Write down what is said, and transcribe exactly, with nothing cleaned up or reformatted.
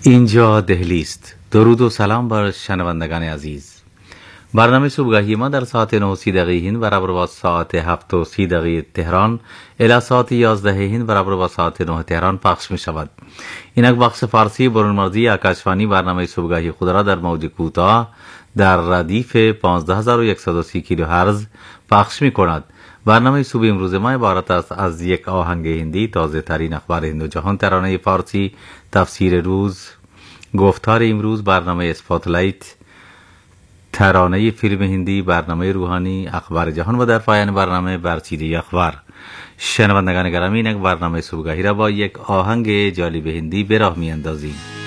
اینجا دهلی است. درود و سلام بر شنوندگان عزیز. برنامه صبحگاهی ما در ساعت نه و سی دقیقه هند برابر با ساعت هفت و سی دقیقه تهران الی ساعت یازده هند برابر با ساعت نه تهران پخش می شود. اینک بخش فارسی برون مرزی آکاشوانی برنامه صبحگاهی خود را در موج کوتاه در ردیف پانزده هزار و صد و سی کیلوهرتز پخش می کند. برنامه صبح امروز ما عبارت است از یک آهنگ هندی، تازه ترین اخبار هند و جهان، ترانه فارسی، تفسیر روز، گفتار امروز، برنامه اسپاتلایت، ترانه فیلم هندی، برنامه روحانی، اخبار جهان و در پایان برنامه برچیده اخبار. شنوندگان گرامی، اینک برنامه صبحگاهی را با یک آهنگ جالب هندی به راه می اندازیم.